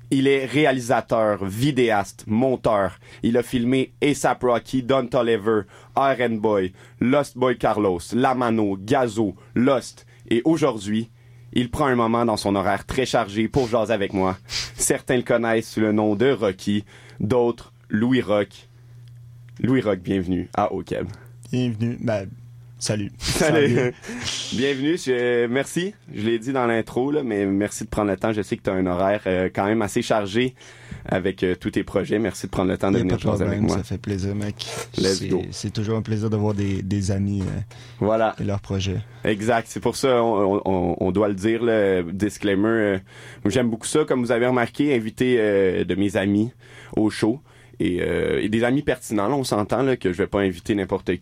Il est réalisateur, vidéaste, monteur. Il a filmé A$AP Rocky, Don Toliver, Iron Boy, Lost Boy Carlos, Lamano, Gazo, Lost. Et aujourd'hui, il prend un moment dans son horaire très chargé pour jaser avec moi. Certains le connaissent sous le nom de Rocky, d'autres, Louis Rock. Louis Rock, bienvenue à OKEB. Bienvenue. Salut. Salut. Bienvenue. Merci. Je l'ai dit dans l'intro, là, mais merci de prendre le temps. Je sais que tu as un horaire quand même assez chargé avec tous tes projets. Merci de prendre le temps de venir jaser avec moi. Ça fait plaisir, mec. Let's go. C'est toujours un plaisir de voir des amis voilà. et leurs projets. Exact. C'est pour ça, on doit le dire, le disclaimer. J'aime beaucoup ça. Comme vous avez remarqué, inviter de mes amis au show. Et des amis pertinents, là, on s'entend là, que je vais pas inviter n'importe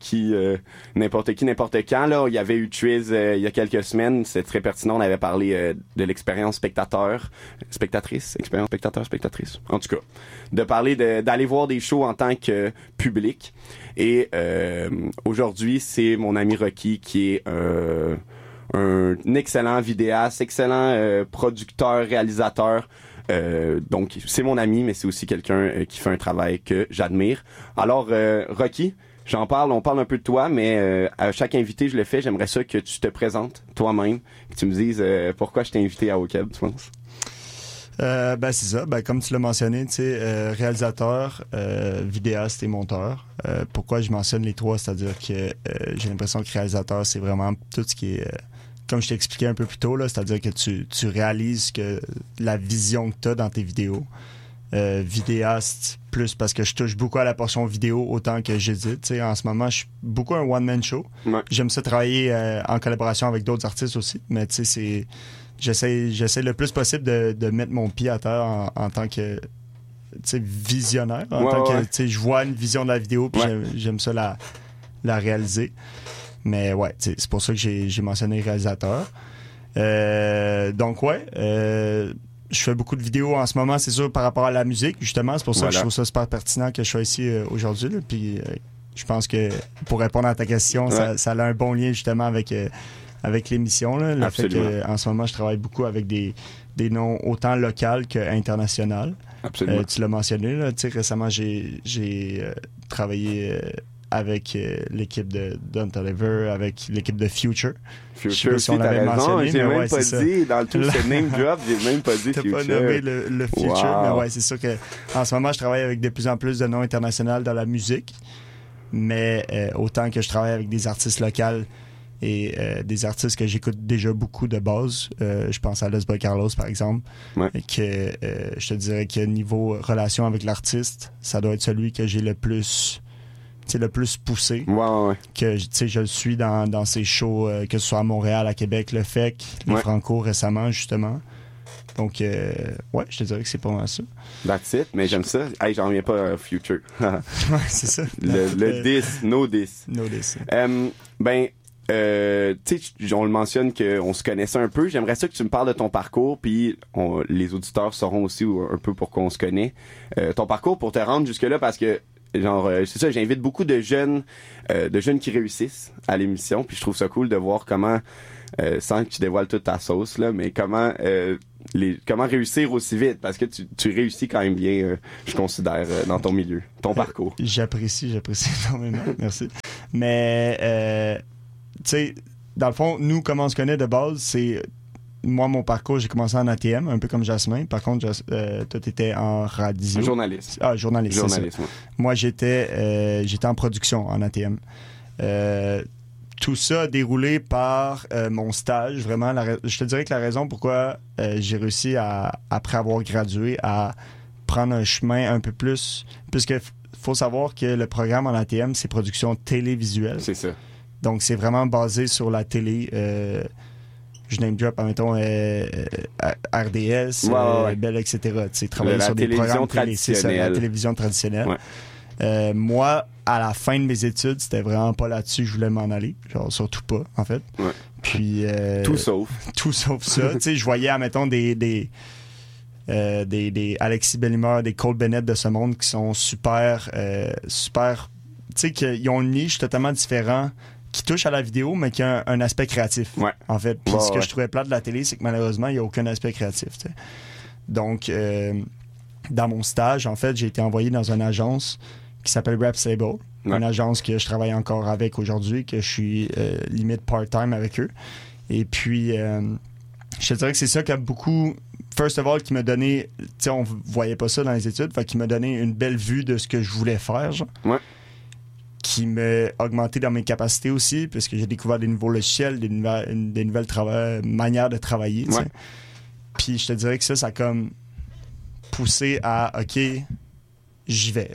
quand. Là, il y avait eu Triz il y a quelques semaines, c'est très pertinent. On avait parlé de l'expérience spectatrice. En tout cas, de parler d'aller voir des shows en tant que public. Et aujourd'hui, c'est mon ami Rocky qui est un excellent vidéaste, excellent producteur, réalisateur. Donc, c'est mon ami, mais c'est aussi quelqu'un qui fait un travail que j'admire. Alors, Rocky, on parle un peu de toi, mais à chaque invité, je le fais. J'aimerais ça que tu te présentes toi-même, que tu me dises pourquoi je t'ai invité à OKEB, tu penses? C'est ça. Comme tu l'as mentionné, tu sais, réalisateur, vidéaste et monteur. Pourquoi je mentionne les trois, c'est-à-dire que j'ai l'impression que réalisateur, c'est vraiment tout ce qui est... comme je t'ai expliqué un peu plus tôt, là, c'est-à-dire que tu réalises que la vision que tu as dans tes vidéos. Vidéaste, plus parce que je touche beaucoup à la portion vidéo autant que j'édite. Tu sais, en ce moment, je suis beaucoup un one-man show. Ouais. J'aime ça travailler en collaboration avec d'autres artistes aussi, mais tu sais, j'essaie le plus possible de mettre mon pied à terre en tant que visionnaire, que je vois une vision de la vidéo puis j'aime ça la réaliser. Mais ouais, c'est pour ça que j'ai mentionné réalisateur. Je fais beaucoup de vidéos en ce moment, c'est sûr, par rapport à la musique, justement. C'est pour ça que je trouve ça super pertinent que je sois ici aujourd'hui. Là. Puis je pense que pour répondre à ta question, ça a un bon lien justement avec l'émission. Là. Le fait qu'en ce moment, je travaille beaucoup avec des noms autant locaux qu'internationaux. Absolument. Tu l'as mentionné, là, récemment, j'ai travaillé... avec l'équipe de Don Toliver, avec l'équipe de Future. Future aussi, t'as raison. J'ai même pas dit, dans tout ce name drop, j'ai même pas dit Future. Future. T'as pas nommé le Future, mais ouais, c'est sûr que en ce moment, je travaille avec de plus en plus de noms internationaux dans la musique, mais autant que je travaille avec des artistes locaux et des artistes que j'écoute déjà beaucoup de base. Je pense à Lost Boy Carlos, par exemple, et que je te dirais que niveau relation avec l'artiste, ça doit être celui que j'ai le plus poussé. Que je le suis dans ces shows, que ce soit à Montréal, à Québec, le FEC, les Franco récemment, justement. Donc, je te dirais que c'est pas mal ça. That's it, mais j'aime ça. Hey, j'en reviens pas à Future. Ouais, c'est ça. Le diss, no diss. No diss. Tu sais, on le mentionne qu'on se connaissait un peu. J'aimerais ça que tu me parles de ton parcours, puis les auditeurs sauront aussi un peu pourquoi on se connaît. Ton parcours pour te rendre jusque-là, parce que c'est ça, j'invite beaucoup de jeunes qui réussissent à l'émission, puis je trouve ça cool de voir comment, sans que tu dévoiles toute ta sauce, là, mais comment réussir aussi vite, parce que tu réussis quand même bien, je considère, dans ton milieu, ton parcours. J'apprécie énormément, merci. Mais, tu sais, dans le fond, nous, comment on se connaît de base, c'est... Moi, mon parcours, j'ai commencé en ATM, un peu comme Jasmin. Par contre, toi, t'étais en radio. Journaliste. Ah, journaliste, c'est ça. Ouais. Moi, j'étais en production en ATM. Tout ça déroulé par mon stage. Vraiment, je te dirais que la raison pourquoi j'ai réussi après avoir gradué, à prendre un chemin un peu plus... Puisque faut savoir que le programme en ATM, c'est production télévisuelle. C'est ça. Donc, c'est vraiment basé sur la télé... je name drop, admettons, RDS, Bell, etc. Tu sais, travailler sur des programmes télé, c'est ça, la télévision traditionnelle. Ouais. Moi, à la fin de mes études, c'était vraiment pas là-dessus que je voulais m'en aller. Genre, surtout pas, en fait. Ouais. Puis... tout sauf ça. Tu sais, je voyais, admettons, des Alexis Bellimeur, des Cole Bennett de ce monde qui sont super... Tu sais, qu'ils ont une niche totalement différente qui touche à la vidéo, mais qui a un aspect créatif, en fait. Puis ce que je trouvais plate de la télé, c'est que malheureusement, il n'y a aucun aspect créatif, t'sais. Donc, dans mon stage, en fait, j'ai été envoyé dans une agence qui s'appelle Rap Label. Une agence que je travaille encore avec aujourd'hui, que je suis limite part-time avec eux. Et puis, je te dirais que c'est ça qui a beaucoup... First of all, qui m'a donné... Tu sais, on voyait pas ça dans les études, fait qu'il m'a donné une belle vue de ce que je voulais faire, genre. Ouais. Qui m'a augmenté dans mes capacités aussi, parce que j'ai découvert des nouveaux logiciels, des nouvelles manières de travailler, tu sais. Puis je te dirais que ça a comme poussé à, OK, j'y vais.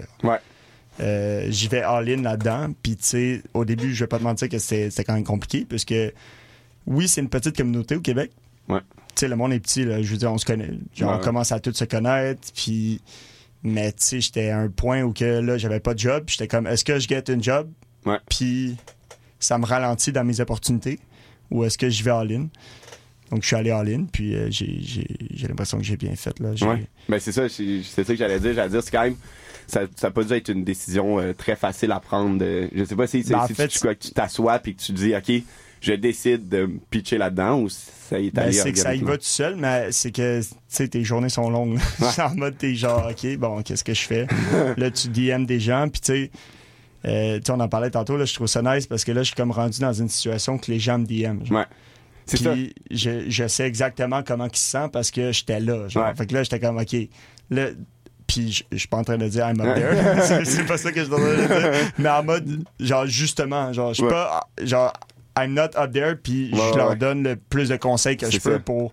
Ouais. J'y vais all-in là-dedans. Puis, tu sais, au début, je vais pas te mentir que c'était quand même compliqué, puisque, oui, c'est une petite communauté au Québec. Ouais. Tu sais, le monde est petit, là. Je veux dire, on se connaît. Genre, on commence à tous se connaître. Puis, mais, tu sais, j'étais à un point où que, là, j'avais pas de job. Puis, j'étais comme, est-ce que je get un job? Ouais. Puis, ça me ralentit dans mes opportunités. Ou est-ce que je vais all-in? Donc, je suis allé all-in. Puis, j'ai l'impression que j'ai bien fait, là. Ouais. Ben, c'est ça que j'allais dire. C'est quand même... Ça n'a pas dû être une décision très facile à prendre. Je sais pas si tu t'assois puis que tu dis, OK, je décide de me pitcher là-dedans ou ça y est allé. C'est que ça y va tout seul, mais c'est que, tu sais, tes journées sont longues. Ouais. En mode, t'es genre, OK, bon, qu'est-ce que je fais? Là, tu DM des gens, puis tu sais, on en parlait tantôt, là, je trouve ça nice parce que là, je suis comme rendu dans une situation que les gens me DM. Genre. Ouais. C'est ça. Puis je sais exactement comment ils se sentent parce que j'étais là. Genre. Ouais. Fait que là, j'étais comme, OK, là... Puis je suis pas en train de dire I'm up there. c'est pas ça que je dois dire. Mais en mode, genre, justement, genre, je suis pas, genre, I'm not up there, puis je leur donne le plus de conseils que je peux pour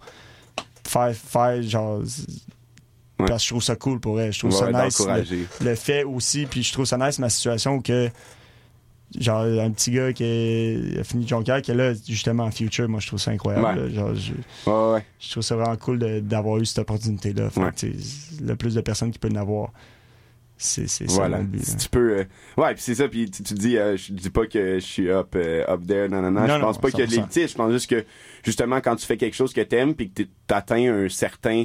faire, genre, parce que je trouve ça cool pour elle. Je trouve ça nice. Le fait aussi, puis je trouve ça nice ma situation où que, genre, un petit gars qui a fini Jonquière, qui est là, justement, en future, moi, je trouve ça incroyable. Ouais. Genre, je trouve ça vraiment cool d'avoir eu cette opportunité-là. Fait que, le plus de personnes qui peuvent en avoir, c'est voilà. Mon but. Si tu peux... ouais, puis c'est ça, puis tu dis, je dis pas que je suis up there, non. Je pense pas qu'il y a de l'élitiste. Je pense juste que, justement, quand tu fais quelque chose que t'aimes, puis que t'atteins un certain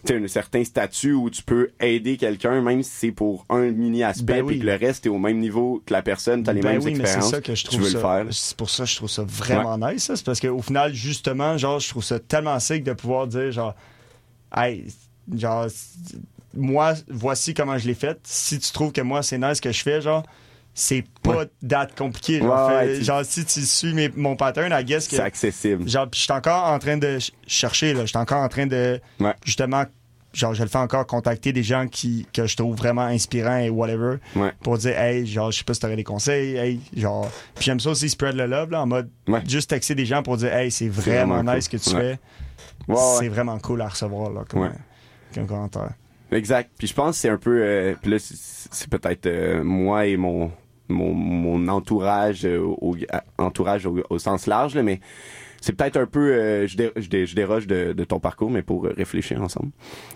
statut où tu peux aider quelqu'un, même si c'est pour un mini aspect, puis que le reste est au même niveau que la personne, t'as les mêmes expériences, mais c'est ça que je trouve tu veux le faire. C'est pour ça que je trouve ça vraiment nice, ça. C'est parce qu'au final, justement, genre, je trouve ça tellement sick de pouvoir dire, genre, hey, genre, moi, voici comment je l'ai fait. Si tu trouves que moi, c'est nice ce que je fais, genre, c'est pas date compliqué. Genre, si tu suis mon pattern, I guess que... C'est accessible. Genre, je suis encore en train de chercher, là. Je suis encore en train de, justement, genre, je le fais encore, contacter des gens que je trouve vraiment inspirants et whatever, pour dire, hey, genre, je sais pas si t'aurais des conseils, hey, genre... Puis j'aime ça aussi, spread le love, là, en mode, juste texter des gens pour dire, hey, c'est vraiment nice ce que tu fais. C'est vraiment cool à recevoir, là, comme commentaire. Exact. Puis je pense que c'est un peu... puis là, c'est peut-être moi et mon entourage, entourage au sens large, là, mais c'est peut-être un peu... je déroge de ton parcours, mais pour réfléchir ensemble.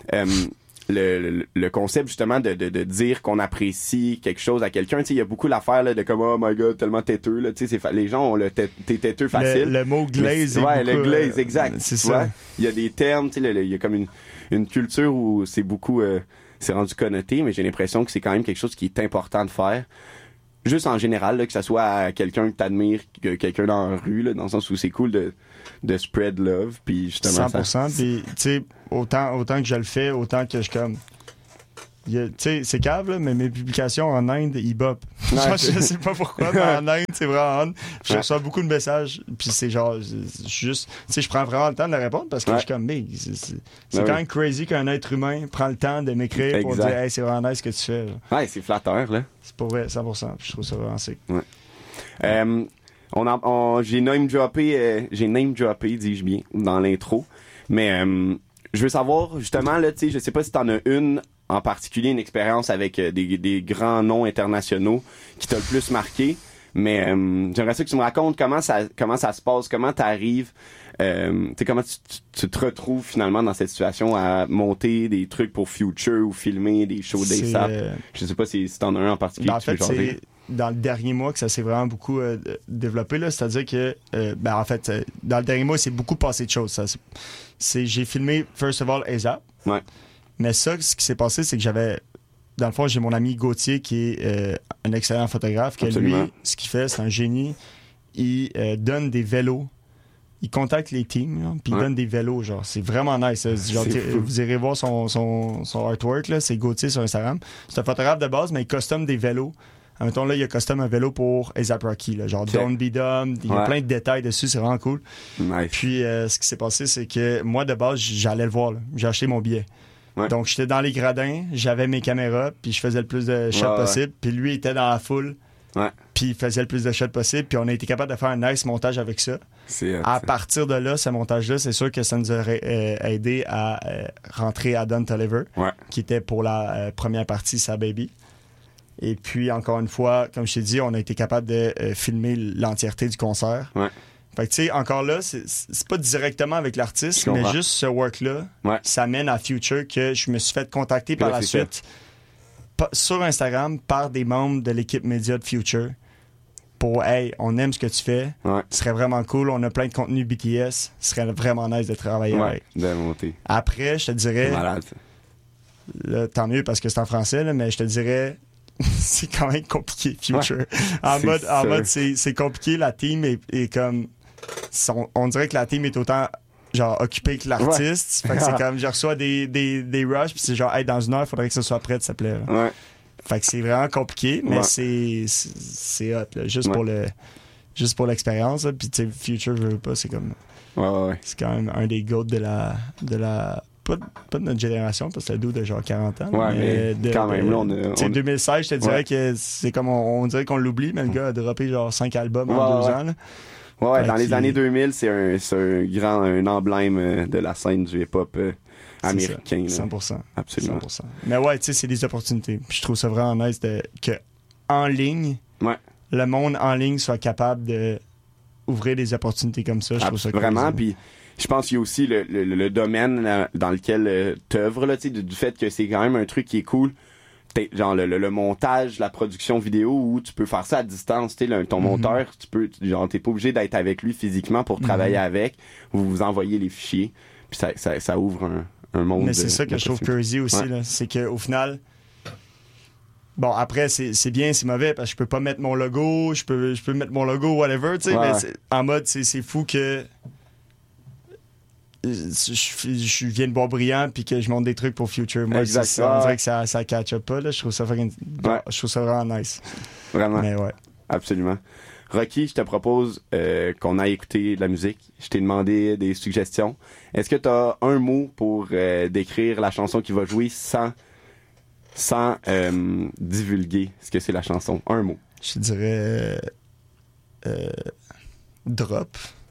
Le concept, justement, de dire qu'on apprécie quelque chose à quelqu'un, tu sais, il y a beaucoup l'affaire là, de comme « Oh my God, tellement têteux », là, tu sais, les gens ont t'es têteux facile. Le mot glaze. Le glaze, exact. C'est ça. Il y a des termes, tu sais, il y a comme une culture où c'est beaucoup... c'est rendu connoté, mais j'ai l'impression que c'est quand même quelque chose qui est important de faire. Juste en général, là, que ça soit à quelqu'un que t'admires, quelqu'un dans la rue, là, dans le sens où c'est cool de spread love, puis justement 100%, puis tu sais, autant que je le fais, autant que je comme... Tu sais, c'est cave, là, mais mes publications en Inde, ils bop. Genre, je sais pas pourquoi, mais en Inde, c'est vraiment on. Je reçois beaucoup de messages, puis c'est genre, je suis juste... Tu sais, je prends vraiment le temps de leur répondre parce que je suis comme, mais c'est quand même crazy qu'un être humain prend le temps de m'écrire pour dire, hey, c'est vraiment nice ce que tu fais. Genre. Ouais, c'est flatteur, là. C'est pour vrai, 100%. Je trouve ça vraiment sick. Ouais. J'ai name droppé, dis-je bien, dans l'intro. Mais je veux savoir, justement, là, tu sais, je sais pas si t'en as une en particulier, une expérience avec des grands noms internationaux qui t'a le plus marqué. Mais j'aimerais ça que tu me racontes comment ça se passe, comment t'arrives, tu sais, comment tu te retrouves finalement dans cette situation à monter des trucs pour Future ou filmer des shows d'ASAP. Je sais pas si t'en as un en particulier. En fait, c'est dans le dernier mois que ça s'est vraiment beaucoup développé, là. C'est-à-dire que, en fait, dans le dernier mois, c'est beaucoup passé de choses. J'ai filmé, first of all, ASAP. Ouais. Mais ça, ce qui s'est passé, c'est que dans le fond, j'ai mon ami Gauthier qui est un excellent photographe. Que lui, ce qu'il fait, c'est un génie. Il donne des vélos. il contacte les teams, puis il donne des vélos, genre. C'est vraiment nice. Genre, vous irez voir son artwork, là, c'est Gauthier sur Instagram. C'est un photographe de base, mais il custom des vélos. Mettons, là, il a custom un vélo pour A$AP Rocky, là, genre Don't Be Dumb. Il y a plein de détails dessus, c'est vraiment cool. Nice. Puis, ce qui s'est passé, c'est que moi, de base, j'allais le voir, là. J'ai acheté mon billet. Ouais. Donc, j'étais dans les gradins, j'avais mes caméras, puis je faisais le plus de shots possible. Puis lui, il était dans la foule, puis il faisait le plus de shots possible. Puis on a été capable de faire un nice montage avec ça. À partir de là, ce montage-là, c'est sûr que ça nous aurait aidé à rentrer à Don Toliver, qui était pour la première partie Sa Baby. Et puis, encore une fois, comme je t'ai dit, on a été capable de filmer l'entièreté du concert. Fait que, tu sais, encore là, c'est pas directement avec l'artiste, mais juste ce work-là, ça mène à Future que je me suis fait contacter par la suite sur Instagram par des membres de l'équipe média de Future pour « Hey, on aime ce que tu fais, ce serait vraiment cool, on a plein de contenu BTS, ce serait vraiment nice de travailler avec. » Après, je te dirais... Là, tant mieux parce que c'est en français, là, mais je te dirais... c'est quand même compliqué, Future. En mode, c'est compliqué. La team est comme... On dirait que la team est autant genre occupée que l'artiste. Fait que c'est comme, je reçois des rushs, puis c'est genre, hey, dans une heure, il faudrait que ça soit prêt, s'il te plaît. Fait que c'est vraiment compliqué, mais c'est hot, là, juste pour l'expérience. Puis tu sais, Future, je veux pas, c'est comme... C'est quand même un des GOAT de la pas de notre génération, parce que c'est le dude de genre 40 ans. Mais quand même, là, on a... 2016, je te dirais que c'est comme, on dirait qu'on l'oublie, mais le gars a droppé genre 5 albums en 2 ans. Là. Dans les années 2000, c'est un emblème de la scène du hip-hop américain. 100%. Absolument. 100%. Mais ouais, tu sais, c'est des opportunités. Puis je trouve ça vraiment nice que en ligne, le monde en ligne soit capable de ouvrir des opportunités comme ça. Je trouve ça cool. Vraiment, puis je pense qu'il y a aussi le domaine dans lequel t'œuvres, là, du fait que c'est quand même un truc qui est cool. Genre le montage, la production vidéo où tu peux faire ça à distance. Ton monteur, t'es pas obligé d'être avec lui physiquement pour travailler avec. Vous envoyez les fichiers. Puis ça ouvre un monde. Mais c'est ça que je trouve crazy aussi, là. C'est qu'au final... Bon, après, c'est bien, c'est mauvais, parce que je peux pas mettre mon logo, je peux mettre mon logo, whatever, tu sais, mais en mode, c'est fou que je viens de Boisbriand puis que je monte des trucs pour Future. Moi, on dirait que ça catch up pas, là. Je trouve ça vraiment nice. Vraiment. Mais ouais. Absolument. Rocky, je te propose qu'on aille écouter de la musique. Je t'ai demandé des suggestions. Est-ce que tu as un mot pour décrire la chanson qui va jouer sans divulguer ce que c'est la chanson? Un mot. Je dirais... Drop.